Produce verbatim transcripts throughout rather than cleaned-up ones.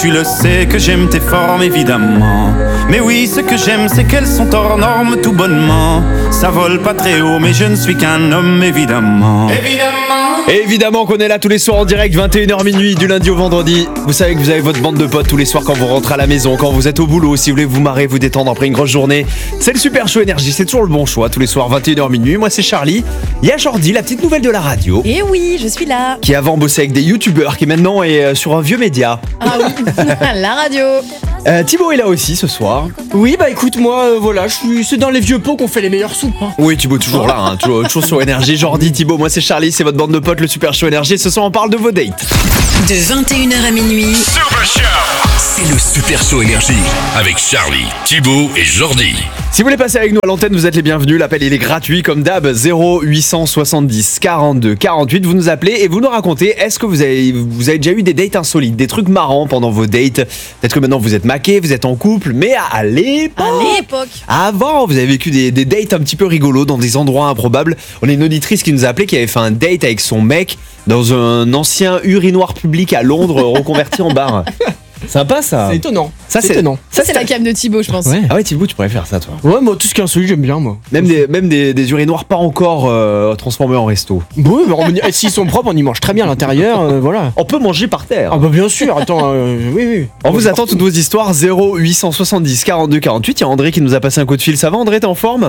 tu le sais que j'aime tes formes évidemment. Mais oui, ce que j'aime c'est qu'elles sont hors normes tout bonnement. Ça vole pas très haut mais je ne suis qu'un homme évidemment. Évidemment. Et évidemment qu'on est là tous les soirs en direct, vingt et une heures minuit, du lundi au vendredi. Vous savez que vous avez votre bande de potes tous les soirs quand vous rentrez à la maison, quand vous êtes au boulot, si vous voulez vous marrer, vous détendre après une grosse journée. C'est le Super Show Énergie, c'est toujours le bon choix, tous les soirs vingt et une heures minuit. Moi c'est Charlie, il y a Jordi, la petite nouvelle de la radio. Et oui, je suis là. Qui avant bossait avec des youtubeurs, qui maintenant est sur un vieux média. Ah oui, la radio. Euh, Thibaut est là aussi ce soir. Oui, bah écoute, moi, euh, voilà, je suis, c'est dans les vieux pots qu'on fait les meilleures soupes. Hein. Oui, Thibaut, toujours là, hein, toujours, toujours sur Énergie. Jordi, Thibaut, moi c'est Charlie, c'est votre bande de potes, le Super Show Énergie. Ce soir, on parle de vos dates. De vingt et une heures à minuit, Super Show, c'est le Super Show Énergie avec Charlie, Thibaut et Jordi. Si vous voulez passer avec nous à l'antenne, vous êtes les bienvenus. L'appel il est gratuit comme d'hab. Zéro huit cent soixante-dix quarante-deux quarante-huit. Vous nous appelez et vous nous racontez. Est-ce que vous avez vous avez déjà eu des dates insolites, des trucs marrants pendant vos dates? Peut-être que maintenant vous êtes maqués, vous êtes en couple, mais à l'époque, À l'époque. avant, vous avez vécu des, des dates un petit peu rigolos dans des endroits improbables. On a une auditrice qui nous a appelé, qui avait fait un date avec son mec dans un ancien urinoir public à Londres reconverti en bar. Sympa ça. C'est étonnant. Ça c'est c'est étonnant. Ça, c'est la cam de Thibaut, je pense. Ouais. Ah ouais, Thibaut, tu pourrais faire ça toi. Ouais, moi, tout ce qui est insolite, j'aime bien, moi. Même des, même des, des urinoirs pas encore euh, transformés en resto. Oui, mais on, et s'ils sont propres, on y mange très bien à l'intérieur, euh, voilà. On peut manger par terre. Ah bah bien sûr, attends, euh, oui, oui. On vous attend toutes vos histoires. Zéro huit cent soixante-dix quarante-deux quarante-huit. Il y a André qui nous a passé un coup de fil. Ça va André, t'es en forme?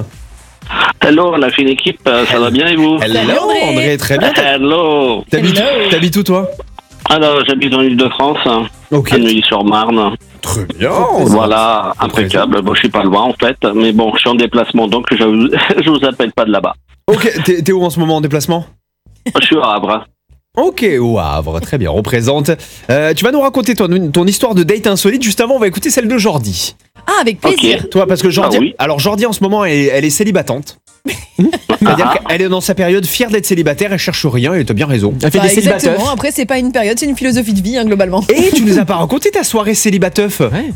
Hello, la fine équipe, euh, ça va bien et vous? Hello André. André, très bien. Hello. T'habites, Hello. t'habites où toi? Alors, j'habite en Ile-de-France, Ok. à Neuilly-sur-Marne. Très bien. Voilà, impeccable. Bon, je suis pas loin en fait, mais bon, je suis en déplacement, donc je vous, je vous appelle pas de là-bas. Ok, t'es, t'es où en ce moment en déplacement? Je suis à Havre. Ok, au Havre, très bien, représente. Euh, tu vas nous raconter ton, ton histoire de date insolite. Juste avant, on va écouter celle de Jordi. Ah, avec plaisir. Ok. Toi, parce que Jordi, Ah oui. alors Jordi en ce moment, elle, elle est célibatante. C'est-à-dire Ah. qu'elle est dans sa période fière d'être célibataire, elle cherche rien et t'as bien raison. Elle fait Bah, des célibataires. exactement. Après, c'est pas une période, c'est une philosophie de vie, hein, globalement. Et tu nous as pas raconté ta soirée célibateuf? Ouais.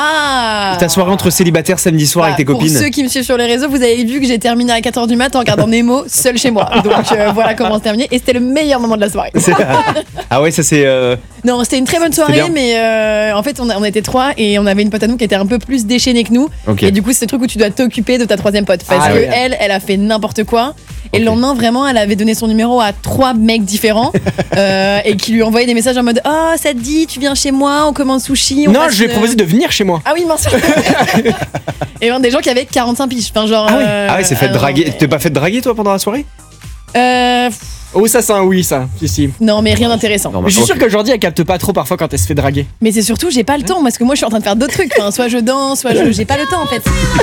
Ah. Ta soirée entre célibataires samedi soir Bah, avec tes pour copines? ceux qui me suivent sur les réseaux, vous avez vu que j'ai terminé à quatre heures du mat en regardant Nemo seul chez moi. Donc euh, voilà comment c'est terminé. Et c'était le meilleur moment de la soirée. C'est- Ah ouais, ça c'est... euh, Non, c'était une très bonne soirée, bien. mais euh, en fait, on, a- on était trois et on avait une pote à nous qui était un peu plus déchaînée que nous. Ok. Et du coup, c'est le truc où tu dois t'occuper de ta troisième pote. Parce Ah que ouais. elle, elle a fait n'importe quoi. Et Ok. le lendemain, vraiment, elle avait donné son numéro à trois mecs différents euh, et qui lui envoyaient des messages en mode oh, ça te dit, tu viens chez moi, on commande sushi. On Non, passe je lui ai une- proposé de venir chez moi. Ah oui, mince. Et ben, des gens qui avaient quarante-cinq piges. Enfin, genre. Ah ouais, euh, ah ouais, c'est fait ah non, draguer. mais- Tu t'es pas fait draguer toi pendant la soirée? Euh, Oh, ça, c'est un oui, ça. Si, si. non, mais rien d'intéressant. Non, Mais je suis ok. sûr que Jordi, elle capte pas trop parfois quand elle se fait draguer. Mais c'est surtout, j'ai pas le temps parce que moi, je suis en train de faire d'autres trucs. Enfin, soit je danse, soit je. J'ai pas le temps en fait.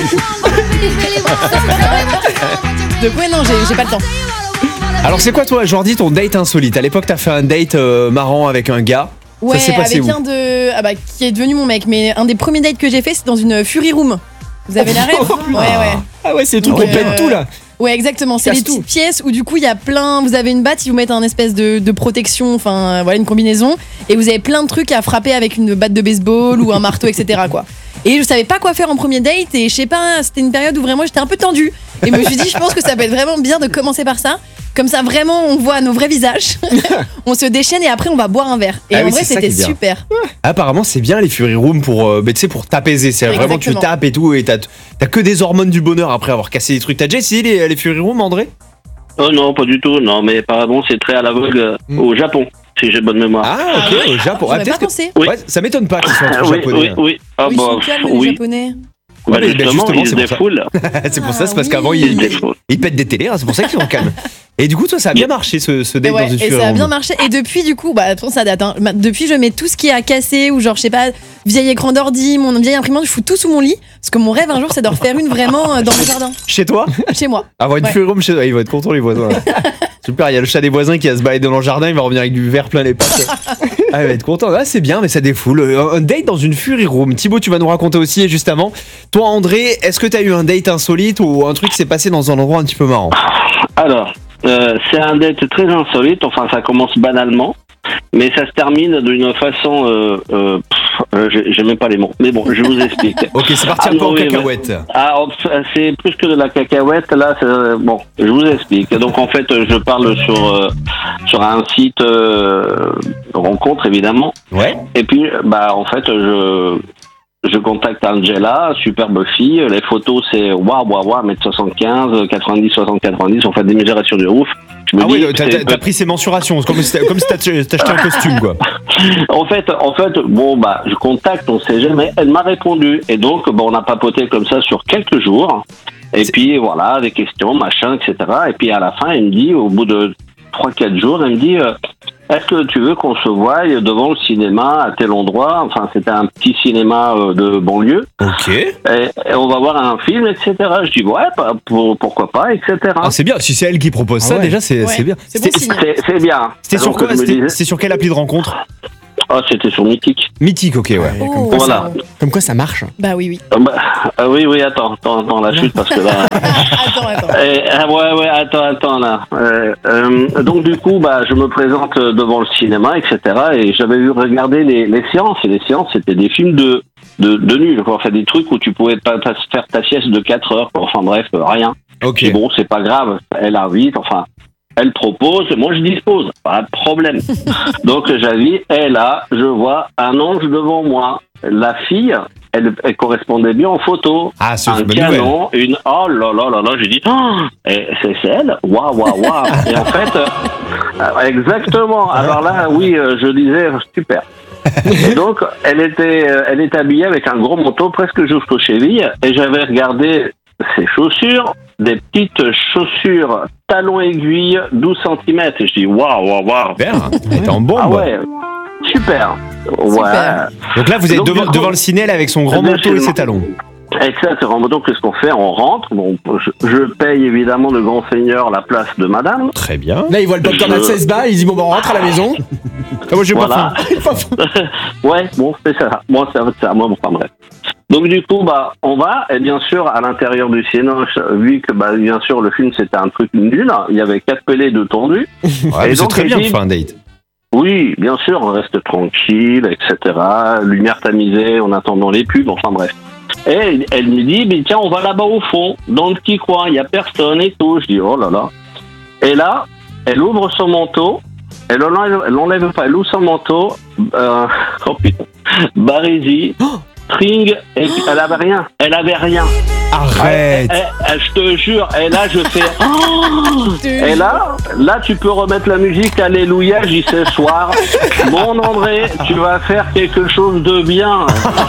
Donc, ouais, non, j'ai j'ai pas le temps. Alors c'est quoi toi, Jordi, ton date insolite? À l'époque, t'as fait un date euh, marrant avec un gars. Ouais, ça s'est passé avec où? un de. Ah bah, qui est devenu mon mec. Mais un des premiers dates que j'ai fait, c'est dans une Fury Room. Vous avez la rêve? Ouais, ouais. Ah ouais, c'est le truc Donc, qu'on pète euh, tout là. Ouais, exactement. C'est Casse les tout. petites pièces où du coup il y a plein. Vous avez une batte, ils vous mettent un espèce de, de protection, enfin euh, voilà une combinaison, et vous avez plein de trucs à frapper avec une batte de baseball ou un marteau, et cetera quoi. Et je savais pas quoi faire en premier date et je sais pas, c'était une période où vraiment j'étais un peu tendue et je me suis dit je pense que ça peut être vraiment bien de commencer par ça. Comme ça vraiment on voit nos vrais visages, on se déchaîne et après on va boire un verre. Et Ah en oui, vrai c'est ça c'était qui est bien. super. Apparemment, c'est bien les Fury Room pour, euh, bah, tu sais, pour t'apaiser. C'est vraiment tu Exactement. tapes et tout et t'as, t'as que des hormones du bonheur après avoir cassé des trucs. T'as déjà essayé les, les Fury Room, André? Oh non, pas du tout, non, mais apparemment c'est très à la vogue euh, Mm. au Japon, si j'ai bonne mémoire. Ah ok, au Japon. Ah, J'aurais pas peut-être que- pensé. Oui. Ouais, ça m'étonne pas qu'ils soient Ah, trop oui, japonais. oui, oui. Ah Oui, ils bah, sont calmes les oui. japonais. Bah, Ouais, mais justement, justement, ils c'est se pour ça. défoulent. C'est pour ça, c'est Ah, parce oui. qu'avant Ils se ils, défoulent. ils pètent des télés, hein, c'est pour ça qu'ils sont calmes. Et du coup, toi, ça a bien marché ce, ce Et, date ouais, dans une et Fury ça a Room. bien marché. Et depuis, du coup, bah, attends, ça date. Hein. Ma- Depuis, je mets tout ce qui est à casser ou genre, je sais pas, vieil écran d'ordi, mon vieille imprimante, je fous tout sous mon lit. Parce que mon rêve un jour, c'est de refaire une vraiment euh, dans le jardin, Chez toi? chez moi. Avoir une Ouais. Fury Room chez toi, ils vont être contents les voisins. Super, il y a le chat des voisins qui va se balader dans le jardin, il va revenir avec du verre plein les pattes. Ah, il va être content. Ah, c'est bien, mais ça défoule. Un un date dans une Fury Room. Thibaut, tu vas nous raconter aussi juste avant. Toi, André, est-ce que t'as eu un date insolite ou un truc qui s'est passé dans un endroit un petit peu marrant? Alors, euh, c'est un date très insolite, enfin ça commence banalement, mais ça se termine d'une façon, euh, euh, pff, Euh, j'ai j'ai même pas les mots. Mais bon, je vous explique. Ok, c'est parti Ah, un peu non, en oui, cacahuète. Ah, c'est plus que de la cacahuète, là. c'est- Bon, je vous explique. Donc, en fait, je parle sur, euh, sur un site euh, de rencontre, évidemment. Ouais. Et puis, bah, en fait, je, je contacte Angela, superbe fille. Les photos, c'est waouh, waouh, waouh, un mètre soixante-quinze, quatre-vingt-dix, soixante, quatre-vingt-dix. On fait des mesurations de ouf. Je me Ah dis, oui, t'as, c'est t'as- t'as pris ses mensurations, c'est comme si t'as, comme si t'as t'as acheté un costume, quoi. En fait, en fait, bon bah, je contacte, on sait jamais. Elle m'a répondu et donc bon, on a papoté comme ça sur quelques jours. Et C'est- puis voilà, des questions, machin, et cetera. Et puis à la fin, elle me dit, au bout de trois quatre jours, elle me dit, euh, est-ce que tu veux qu'on se voie devant le cinéma à tel endroit? Enfin, c'était un petit cinéma euh, de banlieue. Ok. Et, et on va voir un film, et cetera. Je dis ouais, bah, pour- pourquoi pas, et cetera. Ah, c'est bien, si c'est elle qui propose Ah ça, ouais. déjà, c'est, Ouais, c'est bien. c'est bon C'était- signe. C'est c'est bien. C'était sur Donc, quoi je me c'était, disais- c'était sur quelle appli de rencontre? Ah, c'était sur Mythique. Mythique, ok, ouais. Ouais, Oh, comme, quoi, Voilà. ça, comme quoi ça marche. Bah oui, oui. Ah, bah, ah oui, oui, attends, attends, attends la chute parce que là. attends, attends. Eh, ah ouais, ouais, attends, attends, là. Euh, euh, donc, du coup, bah, je me présente devant le cinéma, et cetera. Et j'avais vu regarder les, les séances. Et les séances, c'était des films de, de, de nul, quoi. Enfin, des trucs où tu pouvais pas, pas faire ta sieste de quatre heures, quoi. Enfin, bref, euh, rien. Ok. Et bon, c'est pas grave. Elle invite, enfin. Elle propose, moi je dispose, pas de problème. Donc j'invite, et là, je vois un ange devant moi. La fille, elle, elle correspondait bien en photo. Ah, c'est Un une bonne nouvelle. canon, une. Oh là là là là, j'ai dit, oh, et c'est c'est elle. Waouh waouh waouh. Et en fait, euh, exactement. Alors là, oui, euh, je disais super. Et donc, elle était, euh, elle était habillée avec un gros manteau presque jusqu'aux chevilles, et j'avais regardé ses chaussures, des petites chaussures talons aiguilles douze centimètres. Et je dis waouh waouh waouh. Super, t'es en bombe. Ah ouais, super. Ouais. Super. Donc là, vous êtes Donc, devant, du coup- devant le ciné là, avec son grand Bien manteau et sûr. ses talons. Exactement. Donc, qu'est-ce qu'on fait? On rentre. Bon, je, je paye évidemment de grand seigneur la place de madame. Très bien. Là, il voit le popcorn à seize balles, il dit bon, bah, on rentre à la maison. Ah, moi, j'ai Voilà. pas faim. Ouais, bon, c'est ça. Bon, c'est c'est à moi, bon, enfin bref. Donc du coup, bah, on va, et bien sûr, à l'intérieur du cinéma, vu que, bah, bien sûr, le film c'était un truc nul, il y avait quatre pelés de tondus. Ouais, Et mais c'est donc, très elle bien dit- pour faire un date. Oui, bien sûr, on reste tranquille, et cetera. Lumière tamisée, en attendant les pubs, enfin bref. Et elle, elle me dit, mais tiens, on va là-bas au fond, dans le petit coin, il n'y a personne et tout. Je dis, oh là là. Et là, elle ouvre son manteau, elle enlève, elle enlève pas, elle ouvre son manteau, euh, oh putain, Barésie, string, et elle avait rien, elle avait rien. Arrête. Eh, eh, je te jure, et là je fais. Oh et là, là tu peux remettre la musique, alléluia, j'y sais soir. Mon André, tu vas faire quelque chose de bien.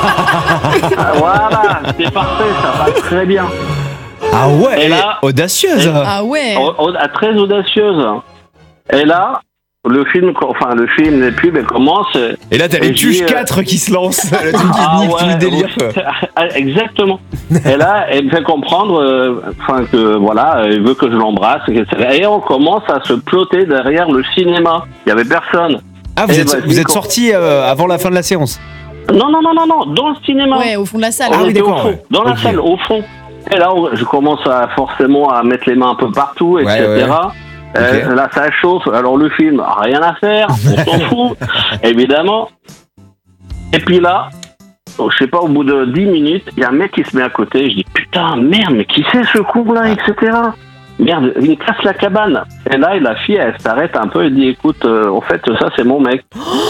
Voilà, c'est parfait, ça va très bien. Ah ouais, Et elle là- est audacieuse. Ah ouais. Oh, oh, très audacieuse. Et là, le film, enfin le film, les pubs, elles commencent. Et là, t'as les Et tuches j'ai, euh, quatre qui se lancent. Le truc qui Ah nique tout le ouais, délire. quoi. Ah, exactement. Et là, elle me fait comprendre, euh, enfin que voilà, elle veut que je l'embrasse, et cetera. Et on commence à se ploter derrière le cinéma. Il y avait personne. Ah, vous Eh êtes, ben, vous dis êtes qu'on- sorti euh, avant la fin de la séance. Non, non, non, non, non, dans le cinéma. Ouais, au fond de la salle. On Ah oui, était au d'accord, fond, ouais. dans la Ok. salle, au fond. Et là, on- je commence à forcément à mettre les mains un peu partout, et cetera. Ouais, ouais. Euh, Ok. Là, ça chauffe. Alors le film, rien à faire, on s'en fout, évidemment. Et puis là, oh, je sais pas, au bout de dix minutes, il y a un mec qui se met à côté. Je dis putain, merde, mais qui c'est ce con-là, et cetera. Merde, il me casse la cabane. Et là, la fille, elle s'arrête un peu et dit écoute, euh, en fait, ça c'est mon mec.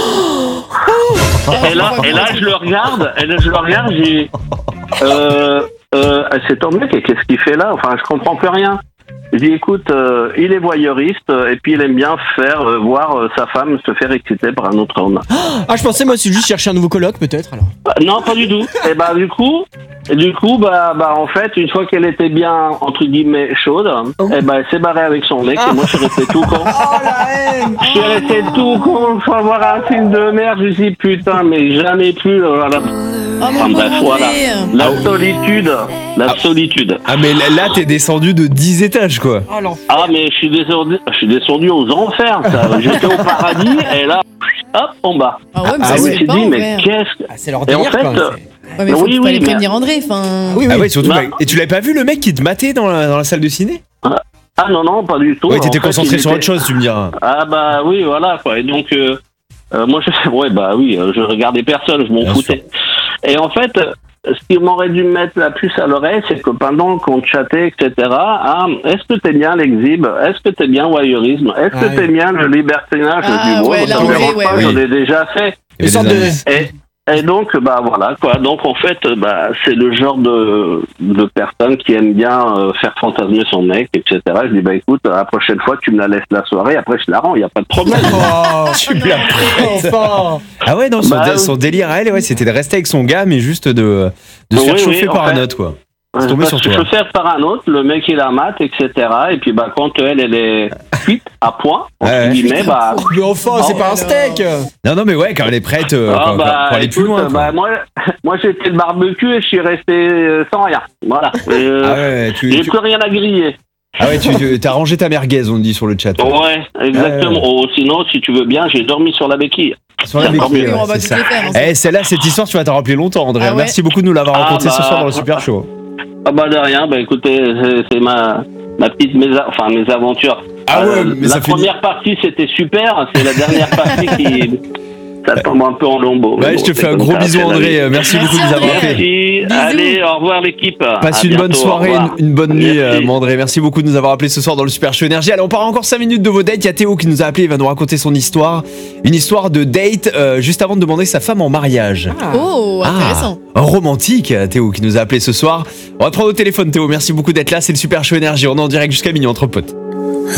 et là, et là, je le regarde, et là, je le regarde, j'ai euh, euh, c'est ton mec, et qu'est-ce qu'il fait là? Enfin, je comprends plus rien. Je dis écoute, euh, il est voyeuriste euh, et puis il aime bien faire euh, voir euh, sa femme se faire exciter par un autre homme. Ah, je pensais, moi, c'est juste chercher un nouveau coloc, peut-être, alors. Bah, non, pas du tout. Et bah du coup, et du coup, bah, bah en fait, une fois qu'elle était bien entre guillemets chaude, et bah elle s'est barrée avec son mec et moi je suis resté tout con. Je suis resté tout con pour voir un film de merde. Je me suis dit putain, mais jamais plus. euh, la... Oh Enfin mon bref, voilà. André. La solitude, la solitude. Ah, mais là, là, t'es descendu de dix étages, quoi. Ah mais je suis descendu, je suis descendu aux enfers. ça. J'étais au paradis et là, hop, en bas. Ah ouais, mais Ah ça je se me fait suis pas, dit en mais vrai. qu'est-ce que... Ah, c'est leur Et en délire, fait, quand même. euh, c'est- Ouais, mais faut Oui, faut oui, aller mais- prévenir André. Enfin. Oui, oui. Ah ouais, surtout. Bah. bah, et tu l'avais pas vu le mec qui te matait dans la, dans la salle de ciné? Ah non non, pas du tout. Ouais, En t'étais fait, concentré il sur était- autre chose, tu me diras. Ah bah oui, voilà quoi. Et donc, euh, Euh, moi, je, ouais, bah oui, euh, je regardais personne, je m'en Bien foutais. Et en fait, euh, ce qui m'aurait dû mettre la puce à l'oreille, c'est que pendant qu'on chattait, et cetera, ah, est-ce que t'es bien l'exhibe? Est-ce que t'es bien voyeurisme? Est-ce Ah que oui. t'es bien le libertinage? Ah, Je dis, bon, ouais, ça là, me on dérange fait, pas, ouais, j'en oui. ai déjà fait. Et Une sorte les de- indices. Et, et donc, bah voilà quoi. Donc en fait, bah c'est le genre de de personne qui aime bien euh, faire fantasmer son mec, et cetera. Je dis bah écoute, la prochaine fois tu me la laisses la soirée, après je la rends, il y a pas de problème. Oh, Tu me l'as prête. enfin. Ah ouais, non, son, Bah, dé- son délire à elle, ouais, c'était de rester avec son gars, mais juste de, de se Oui, faire oui, chauffer en par un fait. autre, quoi. C'est tombé Parce sur que toi. je fais par un autre, le mec il la mate, et cetera. Et puis bah quand elle elle est cuite à point, entre Ouais, ouais. guillemets, bah Mais enfin, c'est pas un steak. Non, non, mais ouais, quand elle est prête euh, ah, quand- bah, quand- pour aller plus écoute, loin. quoi. bah, moi, moi j'ai fait le barbecue et je suis resté euh, sans rien. Voilà. Et, euh, Ah ouais, tu, j'ai tu- plus rien à griller. ah ouais, tu, tu- t'as rangé ta merguez, on dit sur le chat. Ouais, exactement. Ouais, Oh, sinon, si tu veux bien, j'ai dormi sur la béquille. Sur la c'est encore béquille, mieux. ouais, on va c'est toutes ça. les faire. hein. Eh, celle-là, cette histoire, tu vas t'en rappeler longtemps, André. Ah ouais. Merci beaucoup de nous l'avoir Ah raconté ce bah, soir dans le Super Show. Ah bah de rien, bah écoutez, c'est, c'est ma, ma petite mésa- enfin, mes aventures. Ah ouais, Euh, mais la ça finit- première partie c'était super, c'est la dernière partie qui ça tombe un peu en lambeau. Mais Ouais, bon, je te c'est fais un comme gros ça, bisou, c'est la André. vie. Euh, Merci, Merci, beaucoup de nous avoir André. appelés. Merci, Bisous. allez, au revoir l'équipe. Passe À une bonne bientôt, au soirée, revoir. une, une bonne nuit, Merci. euh, André. Merci beaucoup de nous avoir appelés ce soir dans le Super Show Énergie. Allez, on part encore cinq minutes de vos dates. Il y a Théo qui nous a appelé, il va nous raconter son histoire. Une histoire de date, euh, juste avant de demander sa femme en mariage. Oh, intéressant. Ah, romantique, Théo qui nous a appelé ce soir. On va te prendre au téléphone, Théo. Merci beaucoup d'être là. C'est le Super Show Énergie. On est en direct jusqu'à minuit entre potes.